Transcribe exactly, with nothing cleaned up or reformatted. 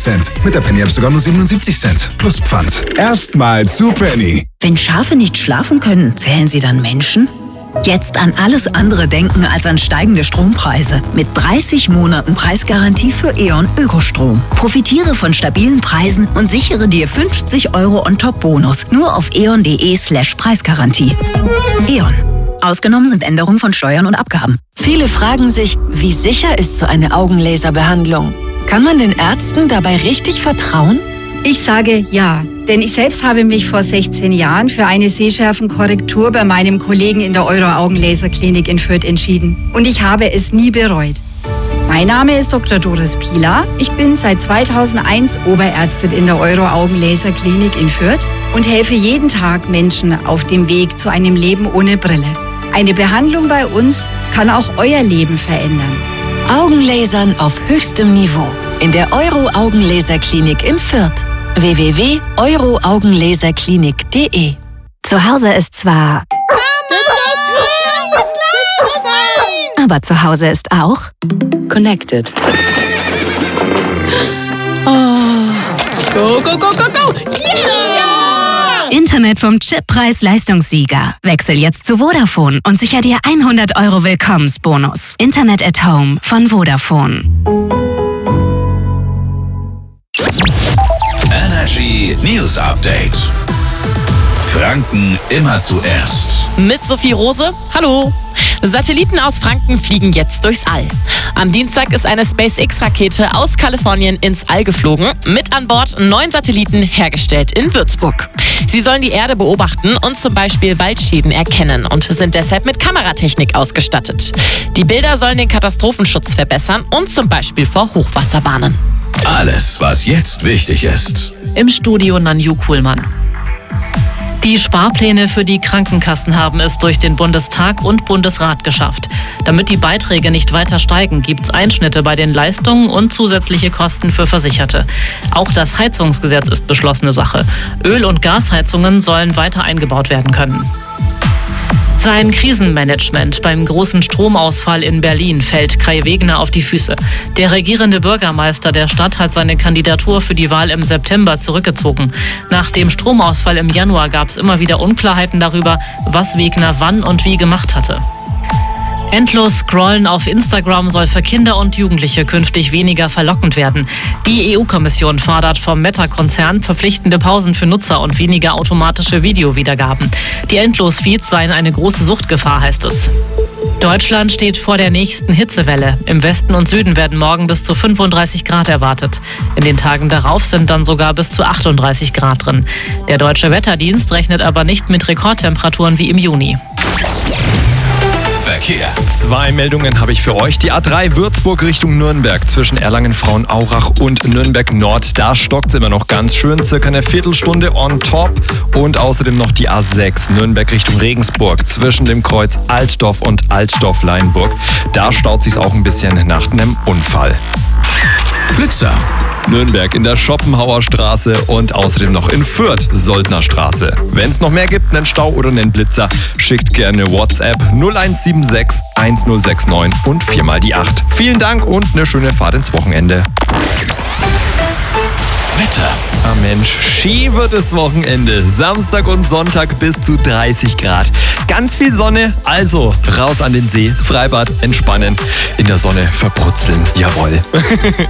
Cent. Mit der Penny-App sogar nur siebenundsiebzig Cent. Plus Pfand. Erstmal zu Penny. Wenn Schafe nicht schlafen können, zählen sie dann Menschen? Jetzt an alles andere denken als an steigende Strompreise. Mit dreißig Monaten Preisgarantie für E.ON Ökostrom. Profitiere von stabilen Preisen und sichere dir fünfzig Euro On-Top-Bonus. Nur auf eon.de slash Preisgarantie. E.ON. Ausgenommen sind Änderungen von Steuern und Abgaben. Viele fragen sich, wie sicher ist so eine Augenlaserbehandlung? Kann man den Ärzten dabei richtig vertrauen? Ich sage ja, denn ich selbst habe mich vor sechzehn Jahren für eine Sehschärfenkorrektur bei meinem Kollegen in der Euro-Augen-Laserklinik in Fürth entschieden. Und ich habe es nie bereut. Mein Name ist Doktor Doris Pieler. Ich bin seit zweitausendeins Oberärztin in der Euro-Augen-Laserklinik in Fürth und helfe jeden Tag Menschen auf dem Weg zu einem Leben ohne Brille. Eine Behandlung bei uns kann auch euer Leben verändern. Augenlasern auf höchstem Niveau in der Euro-Augen-Laserklinik in Fürth. w w w punkt euro augenlaserklinik punkt de. Zu Hause ist zwar... Aber zu Hause ist auch... Connected. Oh. Go, go, go, go, go! Yeah! Internet vom Chip-Preis-Leistungssieger. Wechsel jetzt zu Vodafone und sicher dir hundert Euro Willkommensbonus. Internet at Home von Vodafone. Energy News Update. Franken immer zuerst. Mit Sophie Rose. Hallo. Satelliten aus Franken fliegen jetzt durchs All. Am Dienstag ist eine SpaceX-Rakete aus Kalifornien ins All geflogen. Mit an Bord neun Satelliten, hergestellt in Würzburg. Sie sollen die Erde beobachten und zum Beispiel Waldschäden erkennen und sind deshalb mit Kameratechnik ausgestattet. Die Bilder sollen den Katastrophenschutz verbessern und zum Beispiel vor Hochwasser warnen. Alles, was jetzt wichtig ist. Im Studio Nanju Kuhlmann. Die Sparpläne für die Krankenkassen haben es durch den Bundestag und Bundesrat geschafft. Damit die Beiträge nicht weiter steigen, gibt es Einschnitte bei den Leistungen und zusätzliche Kosten für Versicherte. Auch das Heizungsgesetz ist beschlossene Sache. Öl- und Gasheizungen sollen weiter eingebaut werden können. Sein Krisenmanagement beim großen Stromausfall in Berlin fällt Kai Wegner auf die Füße. Der regierende Bürgermeister der Stadt hat seine Kandidatur für die Wahl im September zurückgezogen. Nach dem Stromausfall im Januar gab es immer wieder Unklarheiten darüber, was Wegner wann und wie gemacht hatte. Endlos Scrollen auf Instagram soll für Kinder und Jugendliche künftig weniger verlockend werden. Die E U-Kommission fordert vom Meta-Konzern verpflichtende Pausen für Nutzer und weniger automatische Videowiedergaben. Die Endlos-Feeds seien eine große Suchtgefahr, heißt es. Deutschland steht vor der nächsten Hitzewelle. Im Westen und Süden werden morgen bis zu fünfunddreißig Grad erwartet. In den Tagen darauf sind dann sogar bis zu achtunddreißig Grad drin. Der Deutsche Wetterdienst rechnet aber nicht mit Rekordtemperaturen wie im Juni. Verkehr. Zwei Meldungen habe ich für euch. Die A drei Würzburg Richtung Nürnberg zwischen Erlangen-Frauenaurach und Nürnberg Nord. Da stockt es immer noch ganz schön, circa eine Viertelstunde on top. Und außerdem noch die A sechs Nürnberg Richtung Regensburg zwischen dem Kreuz Altdorf und Altdorf-Leinburg. Da staut sich's auch ein bisschen nach einem Unfall. Blitzer. Nürnberg in der Schopenhauer Straße und außerdem noch in Fürth Soldner Straße. Wenn es noch mehr gibt, einen Stau oder einen Blitzer, schickt gerne WhatsApp null eins sieben sechs eins null sechs neun und viermal die acht. Vielen Dank und eine schöne Fahrt ins Wochenende. Wetter. Ah Mensch, Ski wird es Wochenende. Samstag und Sonntag bis zu dreißig Grad. Ganz viel Sonne, also raus an den See, Freibad, entspannen, in der Sonne verbrutzeln, jawohl.